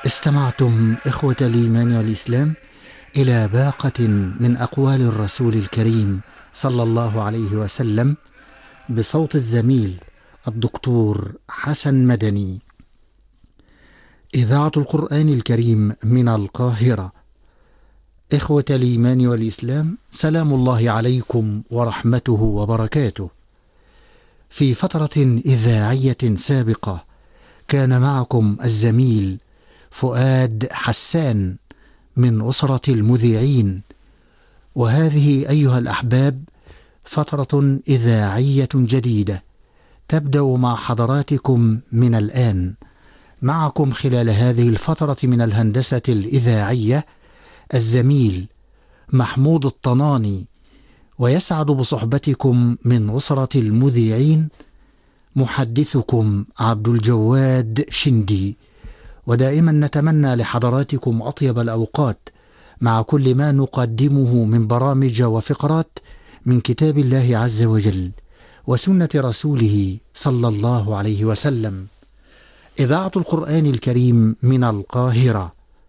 استمعتم إخوة الإيمان والإسلام إلى باقة من أقوال الرسول الكريم صلى الله عليه وسلم بصوت الزميل الدكتور حسن مدني. إذاعة القرآن الكريم من القاهرة. إخوة الإيمان والإسلام، سلام الله عليكم ورحمته وبركاته. في فترة إذاعية سابقة كان معكم الزميل فؤاد حسان من أسرة المذيعين، وهذه أيها الأحباب فترة إذاعية جديدة تبدأ مع حضراتكم من الآن. معكم خلال هذه الفترة من الهندسة الإذاعية الزميل محمود الطناني، ويسعد بصحبتكم من أسرة المذيعين محدثكم عبد الجواد شندي. ودائما نتمنى لحضراتكم أطيب الأوقات مع كل ما نقدمه من برامج وفقرات من كتاب الله عز وجل وسنة رسوله صلى الله عليه وسلم. إذاعة القرآن الكريم من القاهرة.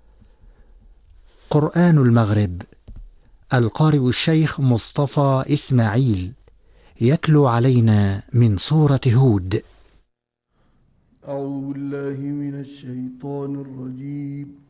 قرآن المغرب، القارئ الشيخ مصطفى إسماعيل يتلو علينا من سورة هود. أعوذ بالله من الشيطان الرجيم.